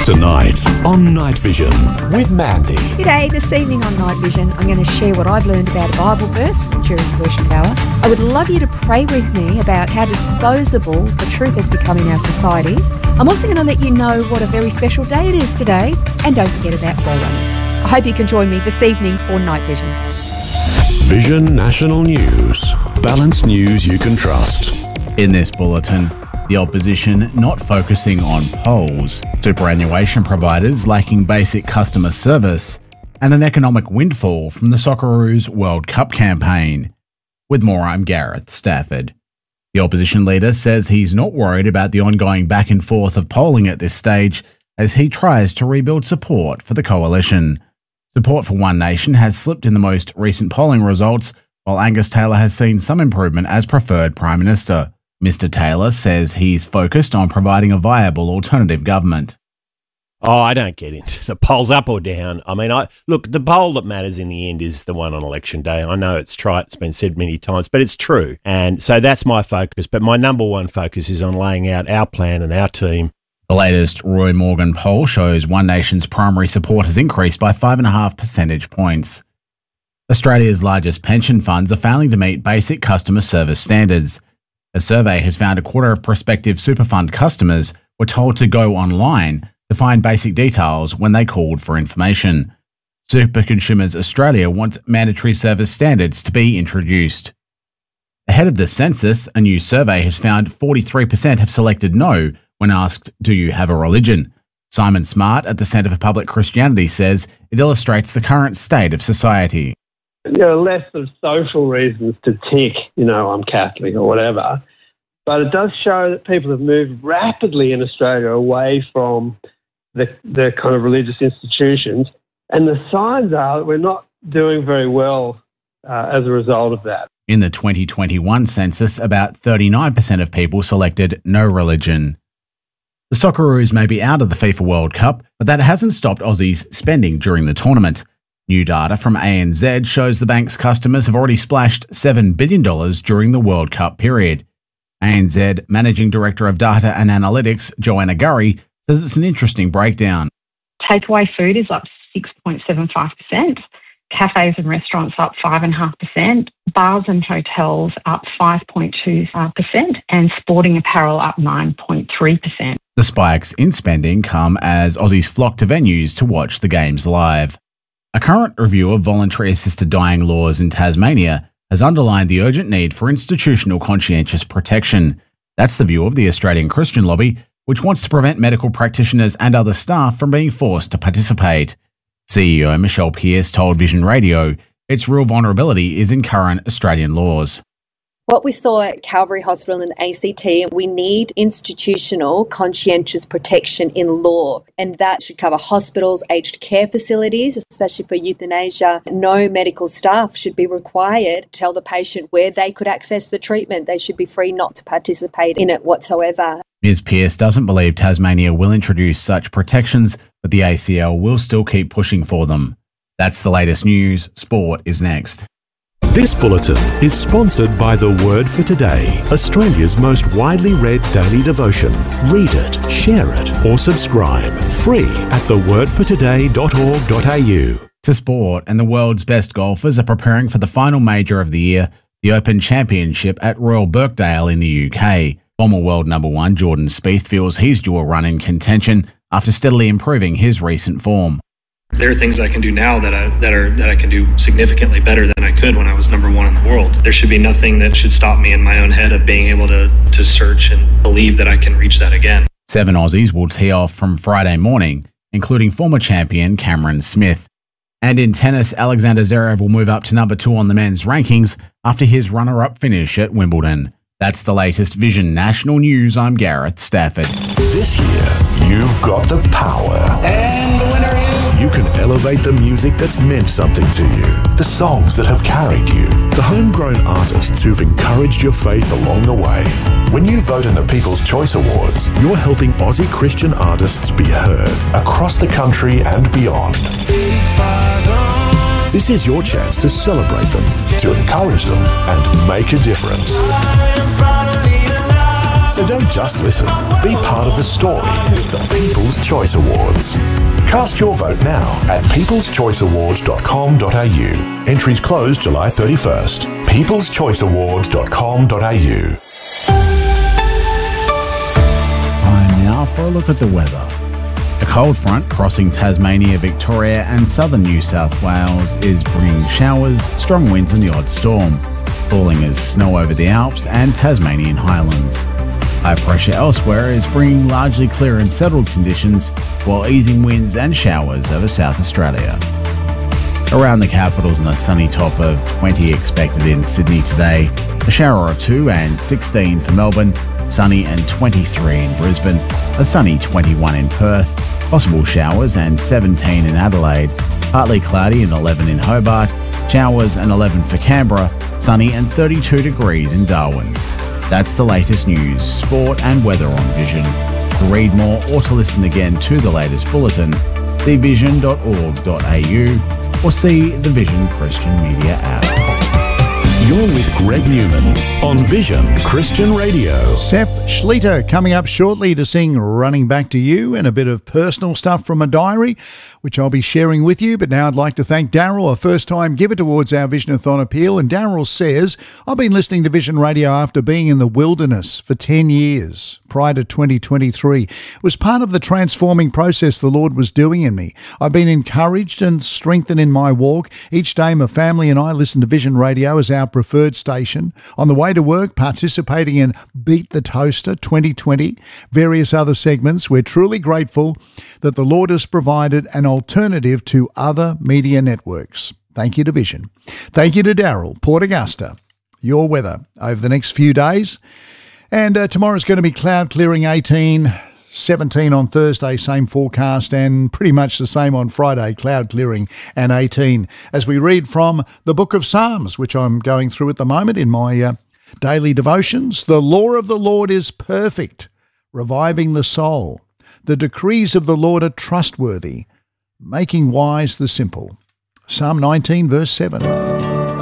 Tonight on Night Vision with Mandy. G'day, this evening on Night Vision, I'm going to share what I've learned about a Bible verse during worship hour. I would love you to pray with me about how disposable the truth has become in our societies. I'm also going to let you know what a very special day it is today, and don't forget about Forerunners. I hope you can join me this evening for Night Vision. Vision National News. Balanced news you can trust. In this bulletin, the opposition not focusing on polls, superannuation providers lacking basic customer service, and an economic windfall from the Socceroos World Cup campaign. With more, I'm Gareth Stafford. The opposition leader says he's not worried about the ongoing back and forth of polling at this stage as he tries to rebuild support for the coalition. Support for One Nation has slipped in the most recent polling results, while Angus Taylor has seen some improvement as preferred Prime Minister. Mr. Taylor says he's focused on providing a viable alternative government. Oh, I don't get into the polls up or down. I mean, look, the poll that matters in the end is the one on election day. I know it's trite, it's been said many times, but it's true. And so that's my focus. But my number one focus is on laying out our plan and our team. The latest Roy Morgan poll shows One Nation's primary support has increased by 5.5 percentage points. Australia's largest pension funds are failing to meet basic customer service standards. A survey has found a quarter of prospective super fund customers were told to go online to find basic details when they called for information. Super Consumers Australia wants mandatory service standards to be introduced. Ahead of the census, a new survey has found 43% have selected no when asked, "Do you have a religion?" Simon Smart at the Centre for Public Christianity says it illustrates the current state of society. There are less of social reasons to tick, I'm Catholic or whatever. But it does show that people have moved rapidly in Australia away from the kind of religious institutions. And the signs are that we're not doing very well as a result of that. In the 2021 census, about 39% of people selected no religion. The Socceroos may be out of the FIFA World Cup, but that hasn't stopped Aussies spending during the tournament. New data from ANZ shows the bank's customers have already splashed $7 billion during the World Cup period. ANZ Managing Director of Data and Analytics, Joanna Gurry, says it's an interesting breakdown. Takeaway food is up 6.75%, cafes and restaurants up 5.5%, bars and hotels up 5.25%, and sporting apparel up 9.3%. The spikes in spending come as Aussies flock to venues to watch the games live. A current review of voluntary assisted dying laws in Tasmania has underlined the urgent need for institutional conscientious protection. That's the view of the Australian Christian Lobby, which wants to prevent medical practitioners and other staff from being forced to participate. CEO Michelle Pearce told Vision Radio its real vulnerability is in current Australian laws. What we saw at Calvary Hospital and ACT, we need institutional conscientious protection in law, and that should cover hospitals, aged care facilities, especially for euthanasia. No medical staff should be required to tell the patient where they could access the treatment. They should be free not to participate in it whatsoever. Ms. Pearce doesn't believe Tasmania will introduce such protections, but the ACL will still keep pushing for them. That's the latest news. Sport is next. This bulletin is sponsored by The Word for Today, Australia's most widely read daily devotion. Read it, share it, or subscribe. Free at thewordfortoday.org.au. To sport, and the world's best golfers are preparing for the final major of the year, the Open Championship at Royal Birkdale in the UK. Former world number one Jordan Spieth feels he's due a run in contention after steadily improving his recent form. There are things I can do now that I can do significantly better than I could when I was number one in the world. There should be nothing that should stop me in my own head of being able to search and believe that I can reach that again. 7 Aussies will tee off from Friday morning, including former champion Cameron Smith. And in tennis, Alexander Zverev will move up to number 2 on the men's rankings after his runner-up finish at Wimbledon. That's the latest Vision National News. I'm Gareth Stafford. This year, you've got the power. And the winner is... You can elevate the music that's meant something to you, the songs that have carried you, the homegrown artists who've encouraged your faith along the way. When you vote in the People's Choice Awards, you're helping Aussie Christian artists be heard across the country and beyond. This is your chance to celebrate them, to encourage them, and make a difference. So don't just listen. Be part of the story with the People's Choice Awards. Cast your vote now at peopleschoiceawards.com.au. Entries close July 31st. peopleschoiceawards.com.au. Time now for a look at the weather. A cold front crossing Tasmania, Victoria and southern New South Wales is bringing showers, strong winds and the odd storm, falling as snow over the Alps and Tasmanian highlands. High pressure elsewhere is bringing largely clear and settled conditions, while easing winds and showers over South Australia. Around the capitals, and a sunny top of 20 expected in Sydney today, a shower or two and 16 for Melbourne, sunny and 23 in Brisbane, a sunny 21 in Perth, possible showers and 17 in Adelaide, partly cloudy and 11 in Hobart, showers and 11 for Canberra, sunny and 32 degrees in Darwin. That's the latest news, sport and weather on Vision. To read more or to listen again to the latest bulletin, thevision.org.au or see the Vision Christian Media app. You're with Greg Newman on Vision Christian Radio. Seth Schleter coming up shortly to sing Running Back to You and a bit of personal stuff from a diary, which I'll be sharing with you. But now I'd like to thank Daryl, a first-time giver towards our Visionathon appeal. And Daryl says, I've been listening to Vision Radio after being in the wilderness for 10 years prior to 2023. It was part of the transforming process the Lord was doing in me. I've been encouraged and strengthened in my walk. Each day my family and I listen to Vision Radio as our preferred station. On the way to work, participating in Beat the Toaster 2020, various other segments. We're truly grateful that the Lord has provided an alternative to other media networks. Thank you to Vision. Thank you to Daryl, Port Augusta. Your weather over the next few days. And tomorrow's going to be cloud clearing 18, 17 on Thursday, same forecast, and pretty much the same on Friday, cloud clearing and 18. As we read from the book of Psalms, which I'm going through at the moment in my daily devotions, the law of the Lord is perfect, reviving the soul. The decrees of the Lord are trustworthy, making wise the simple. Psalm 19, verse 7.